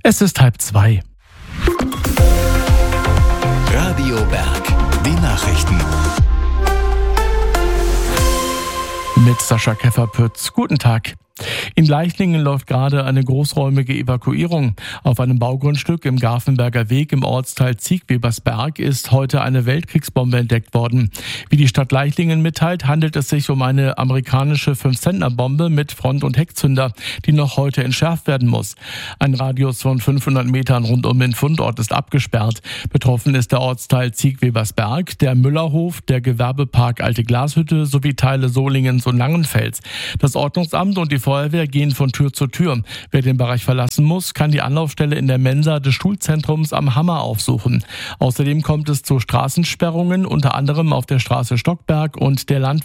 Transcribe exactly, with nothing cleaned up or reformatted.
Es ist halb zwei. Radio Berg, die Nachrichten. Mit Sascha Keffer-Pütz. Guten Tag. In Leichlingen läuft gerade eine großräumige Evakuierung. Auf einem Baugrundstück im Garfenberger Weg im Ortsteil Ziegwebersberg ist heute eine Weltkriegsbombe entdeckt worden. Wie die Stadt Leichlingen mitteilt, handelt es sich um eine amerikanische fünf-Zentner-Bombe mit Front- und Heckzünder, die noch heute entschärft werden muss. Ein Radius von fünfhundert Metern rund um den Fundort ist abgesperrt. Betroffen ist der Ortsteil Ziegwebersberg, der Müllerhof, der Gewerbepark Alte Glashütte sowie Teile Solingens und Langenfels. Das Ordnungsamt und die Feuerwehr gehen von Tür zu Tür. Wer den Bereich verlassen muss, kann die Anlaufstelle in der Mensa des Schulzentrums am Hammer aufsuchen. Außerdem kommt es zu Straßensperrungen, unter anderem auf der Straße Stockberg und der Landwehr.